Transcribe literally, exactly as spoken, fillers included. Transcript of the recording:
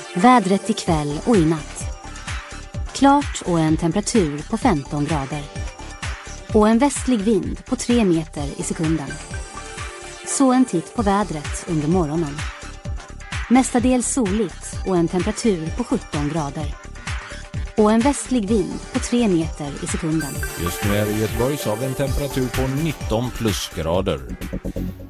Vädret ikväll och i natt. Klart och en temperatur på femton grader. Och en västlig vind på tre meter i sekunden. Så en titt på vädret under morgonen. Mestadels soligt och en temperatur på sjutton grader. Och en västlig vind på tre meter i sekunden. Just nu är det i Göteborg så har vi en temperatur på nitton plusgrader.